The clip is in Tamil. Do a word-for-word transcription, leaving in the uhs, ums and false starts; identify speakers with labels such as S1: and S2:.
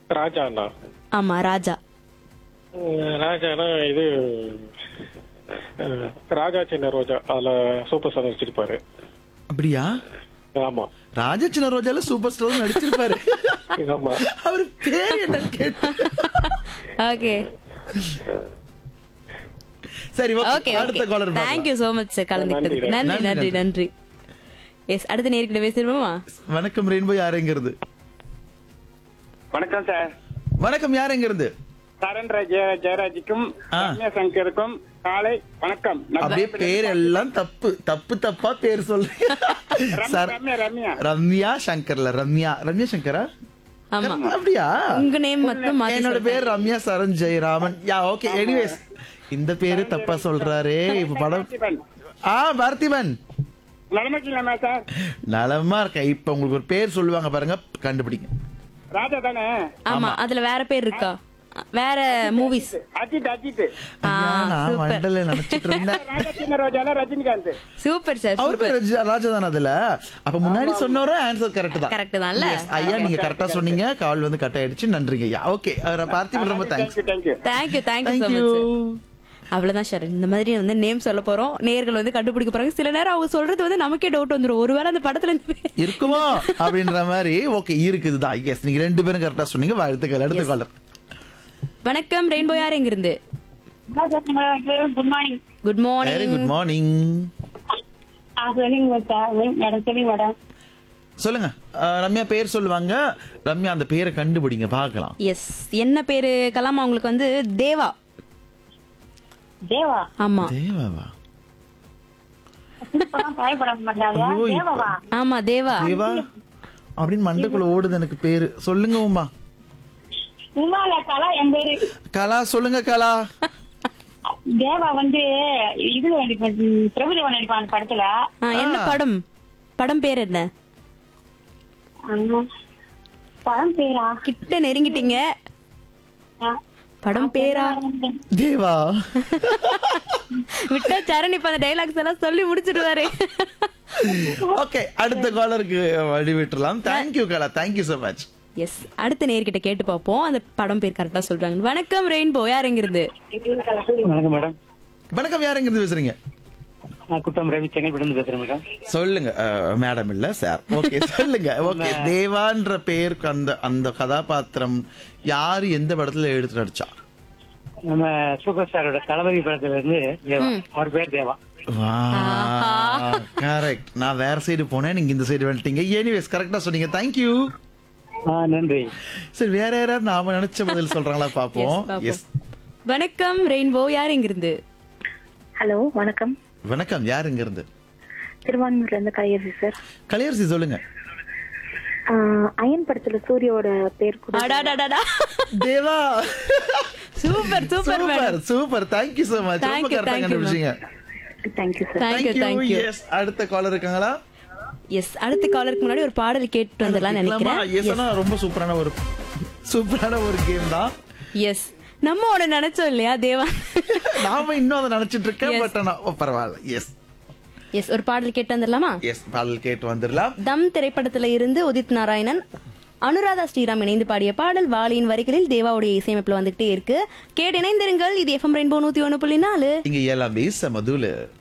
S1: ராஜாண்ணா.
S2: ஆமா ராஜா.
S1: அஹ் ராஜானா இது அஹ், ராஜா சின்ன ரோஜா அதுல சூப்பர் ஸ்டார் நடிச்சிருப்பாரு.
S3: அப்படியா?
S1: ஆமா
S3: ராஜா சின்ன ரோஜால சூப்பர் ஸ்டார் நடிச்சிருப்பாரு.
S1: ஆமா.
S3: அவர் பேர் என்ன கேட்டு.
S2: ஓகே
S3: சரி
S2: ஓகே
S3: ஓகே, அடுத்த collar.
S2: Thank you so much sir கலந்துக்கிட்டதுக்கு. நன்றி
S3: நன்றி,
S2: நன்றி நன்றி. எஸ், அடுத்த நேர்கிட்ட பேசிடுவோமா?
S3: வணக்கம் ரெயின்போ, யாருங்கிறது?
S4: வணக்கம் சார்.
S3: வணக்கம், யாருங்கிறது?
S4: சரண் ஜெய ஜெயராஜுக்கும்
S3: ஆ.
S4: ரம்யா சங்கருக்கும் காலை வணக்கம். நான்
S3: அப்படியே பேர் எல்லாம் தப்பு தப்பு தப்பா பேர் சொல்றீங்க.
S4: ரம்யா,
S3: சார்,
S4: ரம்யா ரம்யா
S3: ரம்யா சங்கர்ல ரம்யா ரம்யா சங்கரா?
S2: ஆமா,
S3: அப்படியா?
S2: உங்க நேம் மட்டும் மாத்தி
S3: என்னோட
S2: சொல்லுங்க.
S3: பேர் ரம்யா சரண் ஜெயராமன். Yeah okay. எனிவேஸ், இந்த பேரு தப்பா சொல்றாரே. இப்ப படம்.
S4: பார்த்திபன்.
S3: ஆ, பார்த்திபன்.
S4: நலமா இருக்கீங்களா சார்?
S3: நலமா இருக்க. இப்ப உங்களுக்கு ஒரு பேர் சொல்லுவாங்க பாருங்க, கண்டுபிடிங்க.
S4: ராஜா தானே?
S2: ஆமா, அதுல வேற பேர் இருக்கா? வேற மூவிஸ்?
S4: அஜித் அஜித்.
S3: ஐயா, நான் மண்டல நினைச்சிட்டு இருந்தேன்.
S4: ராஜா சின்ன ரோஜால ரஜினிகாந்த்.
S2: சூப்பர் சார்,
S3: அவர் பேர் ராஜா- ராஜாதான் அதுல. அப்ப முன்னாடி சொன்னவர ஆன்சர் கரெக்ட் தான்.
S2: கரெக்ட் தான்ல?
S3: Yes, ஐயா நீங்க கரெக்டா சொன்னீங்க. கால் வந்து கட் ஆயிடுச்சு. நன்றிங்க ஐயா. ஓகே, பார்த்திபன் ரொம்ப thanks.
S4: Thank you thank you.
S2: Thank you thank you so much. அவ்வளவுதான் சார். இந்த மாதிரி வந்து நேம் சொல்ல போறோம், நேர்கள் வந்து கண்டுபிடிக்க போறாங்க. சில நேரம் அவங்க சொல்றது வந்து நமக்கே டவுட் வந்துரும், ஒருவேளை அந்த படத்துல இருந்து
S3: இருக்குமோ அப்படின்ற மாதிரி. ஓகே, இருக்குதுதான். எஸ், நீங்க ரெண்டு பேரும் கரெக்டா சொன்னீங்க. வாழ்த்துக்கள். அடுத்த காலர்.
S2: வணக்கம் ரெயின்போ, யார் எங்க இருந்து?
S5: Good morning.
S2: Good
S3: very
S2: morning.
S3: Good morning.
S5: Madam சொல்லுங்க மேடம்.
S3: சொல்லுங்க. அஹ், ரம்யா பேர் சொல்லுவாங்க. ரம்யா அந்த பேரை கண்டுபிடிங்க பார்க்கலாம்.
S2: எஸ், என்ன பேரு கலாமா உங்களுக்கு? வந்து தேவா.
S5: தேவா.
S2: ஆமா
S3: தேவாவா?
S5: படம் பயப்பட மாட்டாங்க.
S3: ஐயோ, இப்ப-
S5: தேவாவா?
S2: ஆமா தேவா.
S3: தேவா அப்படின்னு மண்டக்குள்ள ஓடுது எனக்கு பேரு. சொல்லுங்க உமா.
S5: உமால கலா என் பேரு.
S3: கலா சொல்லுங்க. கலா
S5: தேவா வந்து இதுல நடிப்பான், பிரபுதேவா நடிப்பான் அந்த படத்துல.
S2: ஆ, என்ன படம்? படம் பேர் என்ன?
S5: ஆமா. படம் பேரா?
S2: கிட்ட நெருங்கிட்டீங்க.
S5: ஆ.
S2: படம் பேரா?
S3: தேவா.
S2: விட்டா சரண் இப்ப அந்த டைலாக்ஸ் எல்லாம் சொல்லி முடிச்சிடுவாரு.
S3: ஓகே, அடுத்த காலருக்கு வழி விட்டுலாம். தேங்க்யூ கலா, தேங்க்யூ சோ மச்.
S2: எஸ், அடுத்த நேர்கிட்ட கேட்டு பார்ப்போம் அந்த படம் பேர் கரெக்டா சொல்றாங்க. வணக்கம் ரெயின்போ, யார் எங்க இருந்து?
S4: வணக்கம் மேடம்.
S3: வணக்கம், யாருங்கிறது பேசுறீங்க?
S4: நான் குட்டம் ரவி செங்கல்பட்டு பேசுறேன் மேடம்.
S3: சொல்லுங்க. மேடம் இல்ல சார். ஓகே சொல்லுங்க. ஓகே, தேவான்ற பேருக்கு அந்த அந்த கதாபாத்திரம் யாரு எந்த படத்துல எடுத்து நடிச்சா?
S4: நம்ம சூப்பர் ஸ்டாரோட தளபதி படத்துல இருந்து தேவா. அவர் பேர் தேவா.
S3: கரெக்ட். நான் வேற சைடு போனேன், நீங்க இந்த சைடு வந்துட்டீங்க. எனிவேஸ், கரெக்டா சொன்னீங்க. தேங்க்யூ.
S4: நன்றி.
S3: சரி, வேற யாராவது நாம நினைச்ச பதில் சொல்றாங்களா பாப்போம்.
S2: Yes, பாப்போம்.
S3: எஸ்.
S2: வணக்கம் ரெயின்போ, யார் எங்க இருந்து?
S5: ஹலோ வணக்கம்.
S3: வணக்கம், யார் இங்க இருந்து?
S5: திருவான்மூர்ல இருந்து கலையரசி சார்.
S3: கலையரசி சொல்லுங்க.
S5: அயன் படத்துல சூரியோட பேர் கூட.
S2: அடாடாடாடா.
S3: தேவா.
S2: Super super
S3: super
S2: madam.
S3: Super. Thank you so much.
S2: Thank
S3: ரொம்ப
S2: you,
S3: கரெக்டா
S2: thank you,
S3: கண்டுபிடிச்சீங்க.
S5: Thank you sir.
S2: Thank you thank you.
S3: S, அடுத்த காலர் இருக்காங்களா?
S2: எஸ், அடுத்த காலருக்கு முன்னாடி ஒரு பாடல் கேட்டு வந்துடலாம் நினைக்கிறேன்.
S3: எஸ், ஆனா ரொம்ப சூப்பரான ஒரு சூப்பரான ஒரு கேம் தான்.
S2: எஸ், நம்ம உன நினைச்சோம் இல்லையா தேவா?
S3: நாம இன்னும் அதை நினைச்சிட்டு இருக்கேன்.
S2: Yes.
S3: பட் ஆனா ஓ, பரவாயில்ல. எஸ்
S2: எஸ், ஒரு பாடல் கேட்டு வந்துடலாமா?
S3: எஸ், பாடல் கேட்டு வந்துடலாம்.
S2: தம் திரைப்படத்துல இருந்து உதித் நாராயணன், அனுராதா ஸ்ரீராம் இணைந்து பாடிய பாடல் வாலியின் வரிகளில் தேவாவுடைய இசையமைப்புல வந்துகிட்டே இருக்கு. கேட்டு இணைந்திருங்கள். இது எஃப்எம் ரெயின்போ நூத்தி ஒண்ணு புள்ளி நாலு.
S3: இங்க எல்லாமே சமதுல.